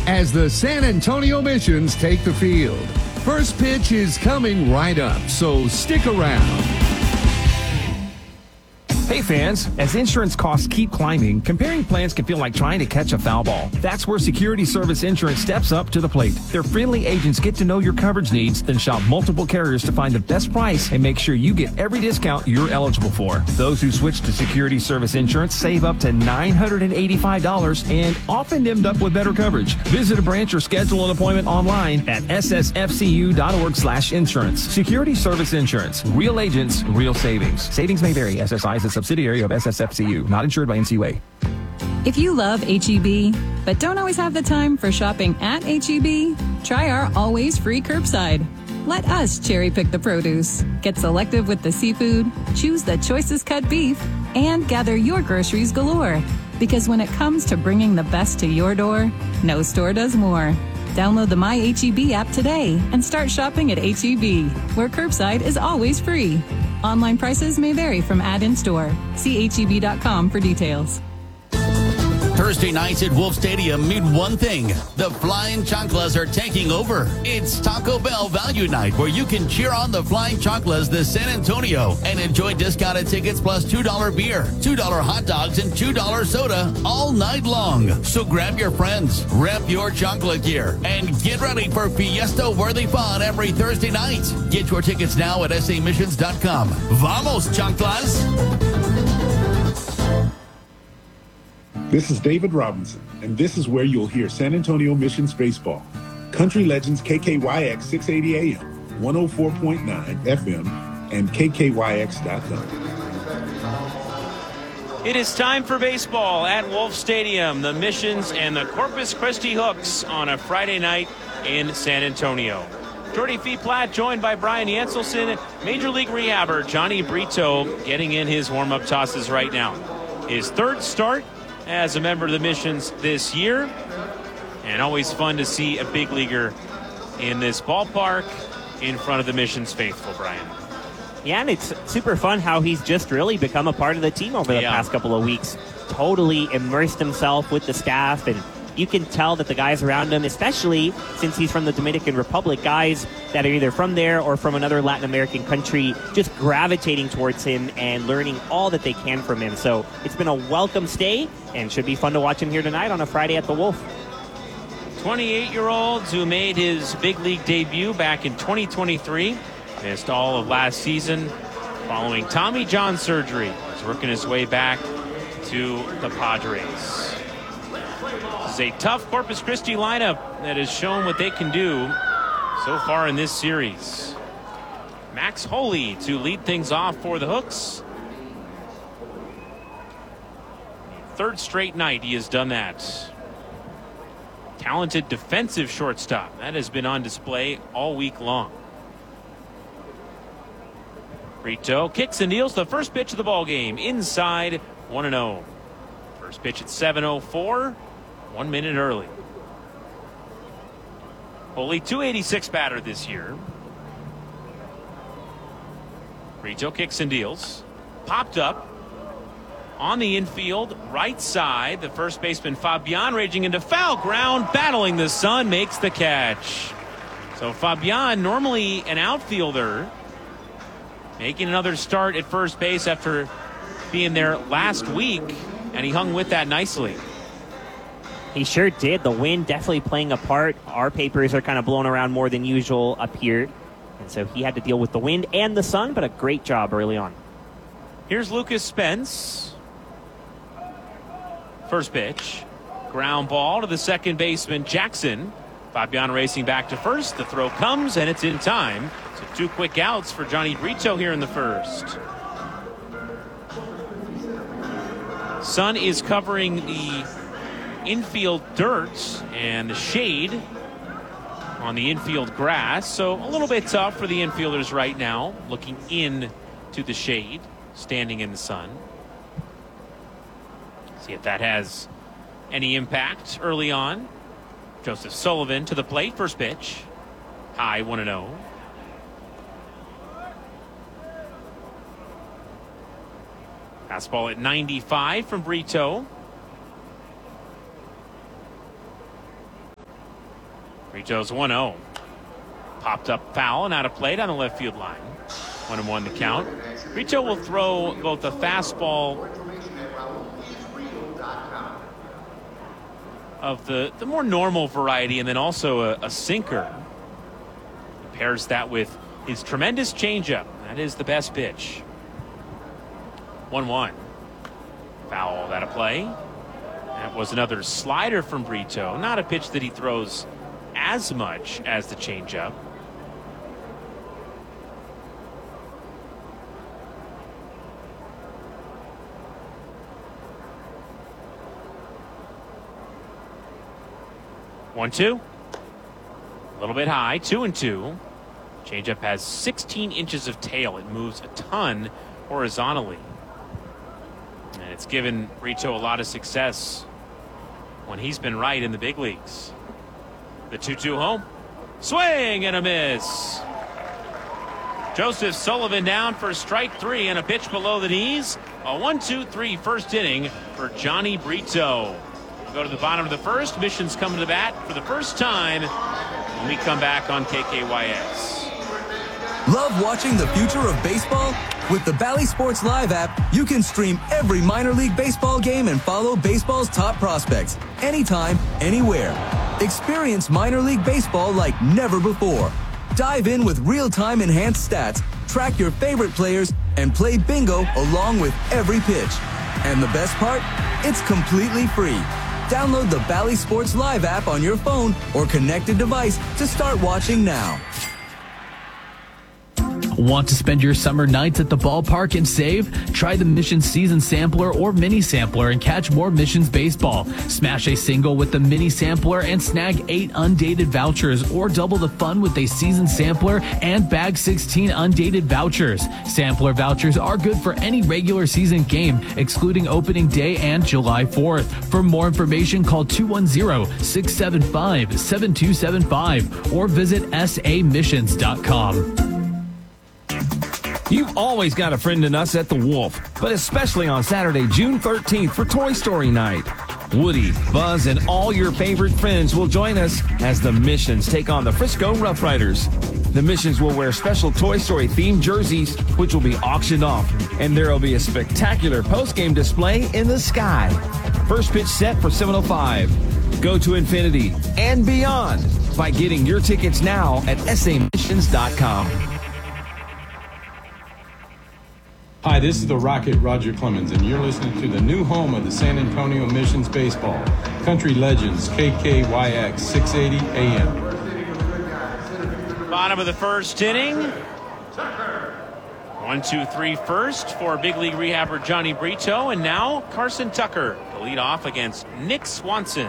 as the San Antonio Missions take the field. First pitch is coming right up, so stick around. Hey fans, as insurance costs keep climbing, comparing plans can feel like trying to catch a foul ball. That's where Security Service Insurance steps up to the plate. Their friendly agents get to know your coverage needs, then shop multiple carriers to find the best price and make sure you get every discount you're eligible for. Those who switch to Security Service Insurance save up to $985 and often end up with better coverage. Visit a branch or schedule an appointment online at ssfcu.org/insurance. Security Service Insurance. Real agents, real savings. Savings may vary. SSI is a subsidiary of SSFCU, not insured by NCUA. If you love H-E-B, but don't always have the time for shopping at H-E-B, try our always free curbside. Let us cherry pick the produce, get selective with the seafood, choose the choicest cut beef, and gather your groceries galore. Because when it comes to bringing the best to your door, no store does more. Download the My H-E-B app today and start shopping at H-E-B, where curbside is always free. Online prices may vary from ad-in store. See HEB.com for details. Thursday nights at Wolf Stadium mean one thing. The Flying Chanclas are taking over. It's Taco Bell Value Night, where you can cheer on the Flying Chanclas this San Antonio and enjoy discounted tickets plus $2 beer, $2 hot dogs, and $2 soda all night long. So grab your friends, rep your chancla gear, and get ready for fiesta-worthy fun every Thursday night. Get your tickets now at samissions.com. Vamos, Chanclas! This is David Robinson, and this is where you'll hear San Antonio Missions baseball. Country Legends KKYX 680 AM, 104.9 FM, and KKYX.com. It is time for baseball at Wolf Stadium. The Missions and the Corpus Christi Hooks on a Friday night in San Antonio. Jordy Fee-Platt joined by Brian Yanselson, Major League rehabber Johnny Brito getting in his warm-up tosses right now. His third start as a member of the Missions this year, and always fun to see a big leaguer in this ballpark in front of the Missions faithful, Brian. Yeah, and it's super fun how he's just really become a part of the team over the past couple of weeks. Totally immersed himself with the staff, and you can tell that the guys around him, especially since he's from the Dominican Republic, guys that are either from there or from another Latin American country, just gravitating towards him and learning all that they can from him. So it's been a welcome stay and should be fun to watch him here tonight on a Friday at the Wolf. 28-year-olds who made his big league debut back in 2023. Missed all of last season following Tommy John surgery. He's working his way back to the Padres. This is a tough Corpus Christi lineup that has shown what they can do so far in this series. Max Holy to lead things off for the Hooks. Third straight night he has done that. Talented defensive shortstop. That has been on display all week long. Brito kicks and deals the first pitch of the ball game. Inside, 1-0. First pitch at 7:04. 1 minute early. Only .286 batter this year. Brito kicks and deals. Popped up on the infield, right side. The first baseman Fabian raging into foul ground, battling the sun, makes the catch. So Fabian, normally an outfielder, making another start at first base after being there last week, and he hung with that nicely. He sure did. The wind definitely playing a part. Our papers are kind of blown around more than usual up here. And so he had to deal with the wind and the sun, but a great job early on. Here's Lucas Spence. First pitch. Ground ball to the second baseman, Jackson. Fabian racing back to first. The throw comes, and it's in time. So 2 quick outs for Johnny Brito here in the first. Sun is covering the infield dirt and the shade on the infield grass, so a little bit tough for the infielders right now, looking in to the shade, standing in the sun. See if that has any impact early on. Joseph Sullivan to the plate, first pitch. High, 1-0. Fastball at 95 from Brito. Brito's 1-0. Popped up foul and out of play down the left field line. 1-1 the count. Brito will throw both a fastball of the more normal variety and then also a sinker. He pairs that with his tremendous changeup. That is the best pitch. 1-1. Foul out of play. That was another slider from Brito. Not a pitch that he throws as much as the changeup. One, two. A little bit high. 2-2. Changeup has 16 inches of tail. It moves a ton horizontally. And it's given Brito a lot of success when he's been right in the big leagues. The 2-2 home. Swing and a miss. Joseph Sullivan down for strike 3 and a pitch below the knees. A 1-2-3 first inning for Johnny Brito. Go to the bottom of the first. Missions come to the bat for the first time when we come back on KKYX. Love watching the future of baseball? With the Bally Sports Live app, you can stream every minor league baseball game and follow baseball's top prospects anytime, anywhere. Experience minor league baseball like never before. Dive in with real-time enhanced stats, track your favorite players, and play bingo along with every pitch. And the best part? It's completely free. Download the Bally Sports Live app on your phone or connected device to start watching now. Want to spend your summer nights at the ballpark and save? Try the Missions Season Sampler or Mini Sampler and catch more Missions baseball. Smash a single with the Mini Sampler and snag 8 undated vouchers, or double the fun with a Season Sampler and bag 16 undated vouchers. Sampler vouchers are good for any regular season game, excluding opening day and July 4th. For more information, call 210-675-7275 or visit samissions.com. You've always got a friend in us at the Wolf, but especially on Saturday, June 13th for Toy Story Night. Woody, Buzz, and all your favorite friends will join us as the Missions take on the Frisco Rough Riders. The Missions will wear special Toy Story themed jerseys, which will be auctioned off, and there will be a spectacular post-game display in the sky. First pitch set for 7:05. Go to infinity and beyond by getting your tickets now at samissions.com. Hi, this is the Rocket, Roger Clemens, and you're listening to the new home of the San Antonio Missions baseball, Country Legends, KKYX 680 AM. Bottom of the first inning. 1-2-3 first for big league rehabber Johnny Brito, and now Carson Tucker to lead off against Nick Swanson.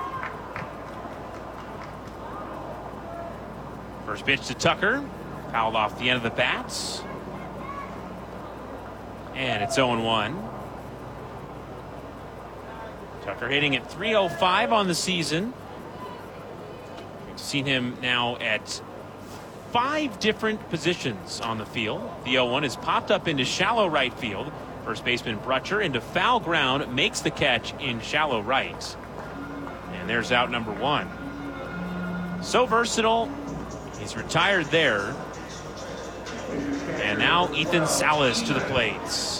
First pitch to Tucker, fouled off the end of the bats. And it's 0-1. Tucker hitting at .305 on the season. We've seen him now at 5 different positions on the field. The 0-1 is popped up into shallow right field. First baseman Brutcher into foul ground, makes the catch in shallow right. And there's out number 1. So versatile. He's retired there. And now Ethan Salas to the plates.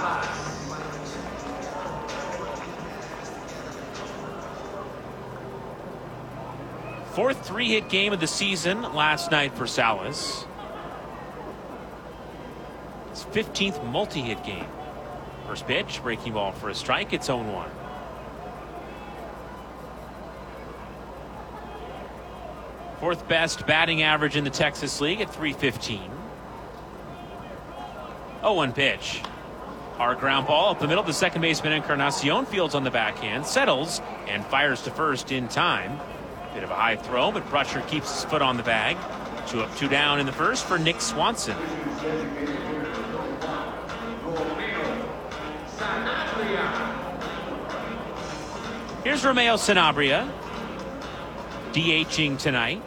Fourth 3-hit game of the season last night for Salas. His 15th multi-hit game. First pitch, breaking ball for a strike. It's 0-1. Fourth best batting average in the Texas League at .315. 0-1 pitch. Hard ground ball up the middle. The second baseman Encarnacion fields on the backhand, settles, and fires to first in time. Bit of a high throw, but Brutcher keeps his foot on the bag. 2 up, 2 down in the first for Nick Swanson. Here's Romeo Sanabria, DHing tonight.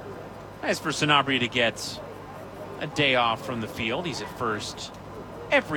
Nice for Sanabria to get a day off from the field. He's at first every